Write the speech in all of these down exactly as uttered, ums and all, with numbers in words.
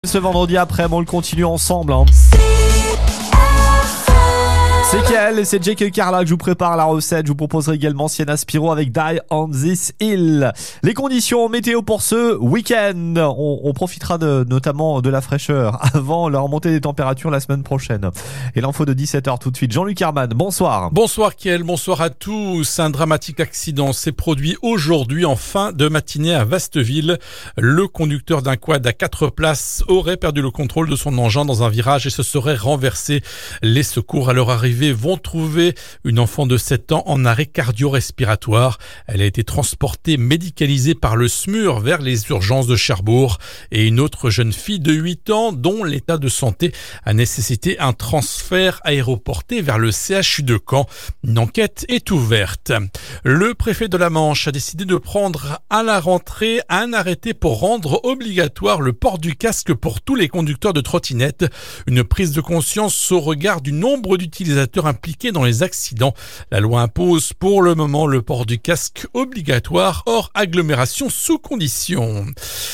Ce vendredi après, on le continue ensemble. Hein. C'est Kael et c'est Jake Carla que je vous prépare la recette. Je vous proposerai également Sienna Spiro avec Die on This Hill. Les conditions météo pour ce week-end. On, on profitera de, notamment de la fraîcheur avant la remontée des températures la semaine prochaine. Et l'info de dix-sept heures tout de suite. Jean-Luc Herman, bonsoir. Bonsoir Kael, bonsoir à tous. Un dramatique accident s'est produit aujourd'hui en fin de matinée à Vasteville. Le conducteur d'un quad à quatre places aurait perdu le contrôle de son engin dans un virage et se serait renversé. Les secours à leur arrivée vont trouver une enfant de sept ans en arrêt cardio-respiratoire. Elle a été transportée médicalisée par le S M U R vers les urgences de Cherbourg et une autre jeune fille de huit ans dont l'état de santé a nécessité un transfert aéroporté vers le C H U de Caen. Une enquête est ouverte. Le préfet de la Manche a décidé de prendre à la rentrée un arrêté pour rendre obligatoire le port du casque pour tous les conducteurs de trottinettes. Une prise de conscience au regard du nombre d'utilisateurs impliqués dans les accidents. La loi impose pour le moment le port du casque obligatoire hors agglomération sous condition.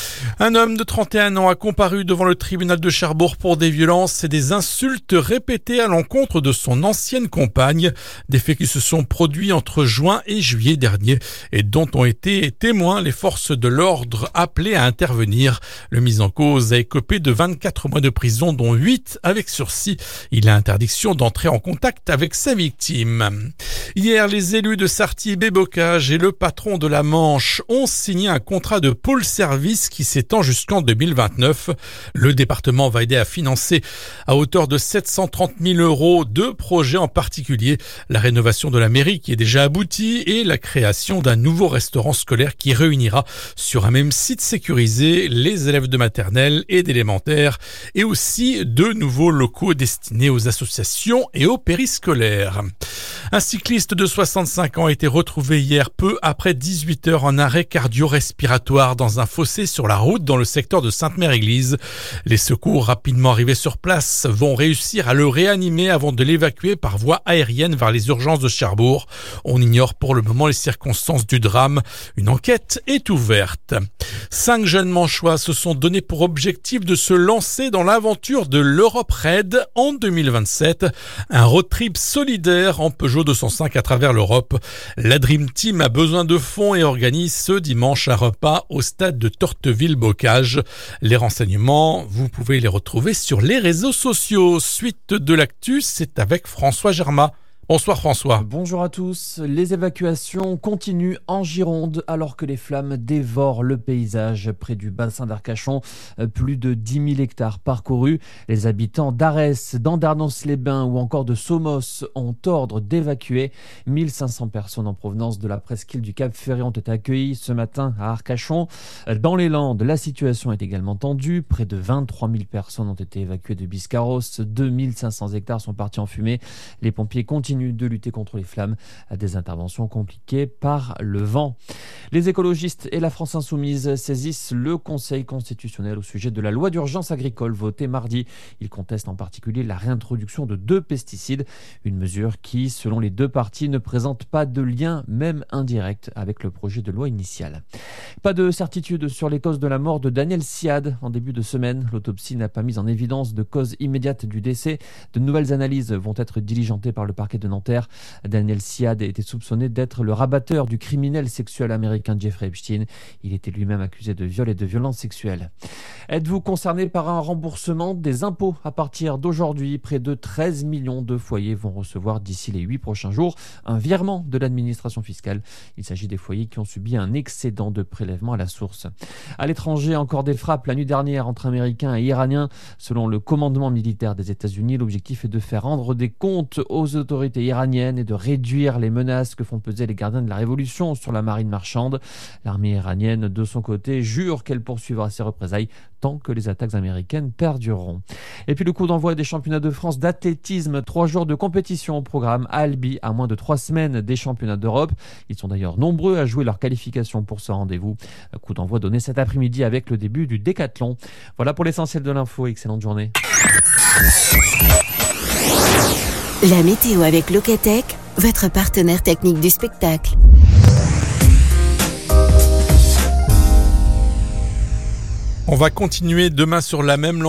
Un homme de trente et un ans a comparu devant le tribunal de Cherbourg pour des violences et des insultes répétées à l'encontre de son ancienne compagne. Des faits qui se sont produits entre juin et juillet dernier et dont ont été témoins les forces de l'ordre appelées à intervenir. Le mis en cause a écopé de vingt-quatre mois de prison, dont huit avec sursis. Il a interdiction d'entrer en contact avec sa victime. Hier, les élus de Sarthy-Bébocage et le patron de la Manche ont signé un contrat de pôle service qui s'étend jusqu'en deux mille vingt-neuf. Le département va aider à financer à hauteur de sept cent trente mille euros deux projets, en particulier la rénovation de la mairie qui est déjà aboutie et la création d'un nouveau restaurant scolaire qui réunira sur un même site sécurisé les élèves de maternelle et d'élémentaire et aussi deux nouveaux locaux destinés aux associations et aux périscolaires. Un cycliste de soixante-cinq ans a été retrouvé hier peu après dix-huit heures en arrêt cardio-respiratoire dans un fossé sur la route dans le secteur de Sainte-Mère-Église. Les secours rapidement arrivés sur place vont réussir à le réanimer avant de l'évacuer par voie aérienne vers les urgences de Cherbourg. On ignore pour le moment les circonstances du drame. Une enquête est ouverte. Cinq jeunes Manchois se sont donné pour objectif de se lancer dans l'aventure de l'Europe Raid en deux mille vingt-sept. Un road trip solidaire en Peugeot deux cent cinq à travers l'Europe. La Dream Team a besoin de fonds et organise ce dimanche un repas au stade de Torteville-Bocage. Les renseignements, vous pouvez les retrouver sur les réseaux sociaux. Suite de l'actu, c'est avec François Germain. Bonsoir François. Bonjour à tous. Les évacuations continuent en Gironde alors que les flammes dévorent le paysage près du bassin d'Arcachon. Plus de dix mille hectares parcourus. Les habitants d'Arès, d'Andarnos-les-Bains ou encore de Somos ont ordre d'évacuer. mille cinq cents personnes en provenance de la presqu'île du Cap-Ferré ont été accueillies ce matin à Arcachon. Dans les Landes, la situation est également tendue. Près de vingt-trois mille personnes ont été évacuées de Biscarrosse. deux mille cinq cents hectares sont partis en fumée. Les pompiers continuent de lutter contre les flammes, à des interventions compliquées par le vent. Les écologistes et la France Insoumise saisissent le Conseil constitutionnel au sujet de la loi d'urgence agricole votée mardi. Ils contestent en particulier la réintroduction de deux pesticides, une mesure qui, selon les deux parties, ne présente pas de lien, même indirect, avec le projet de loi initial. Pas de certitude sur les causes de la mort de Daniel Siad en début de semaine. L'autopsie n'a pas mis en évidence de cause immédiate du décès. De nouvelles analyses vont être diligentées par le parquet de Nanterre. Daniel Siad était soupçonné d'être le rabatteur du criminel sexuel américain Jeffrey Epstein. Il était lui-même accusé de viol et de violence sexuelle. Êtes-vous concerné par un remboursement des impôts à partir d'aujourd'hui? Près de treize millions de foyers vont recevoir d'ici les huit prochains jours un virement de l'administration fiscale. Il s'agit des foyers qui ont subi un excédent de prélèvement à la source. À l'étranger, encore des frappes la nuit dernière entre Américains et Iraniens. Selon le commandement militaire des États-Unis, l'objectif est de faire rendre des comptes aux autorités iranienne et de réduire les menaces que font peser les gardiens de la révolution sur la marine marchande. L'armée iranienne, de son côté, jure qu'elle poursuivra ses représailles tant que les attaques américaines perdureront. Et puis le coup d'envoi des championnats de France d'athlétisme, trois jours de compétition au programme à Albi, à moins de trois semaines des championnats d'Europe. Ils sont d'ailleurs nombreux à jouer leur qualification pour ce rendez-vous. Coup d'envoi donné cet après-midi avec le début du décathlon. Voilà pour l'essentiel de l'info. Excellente journée. La météo avec Locatech, votre partenaire technique du spectacle. On va continuer demain sur la même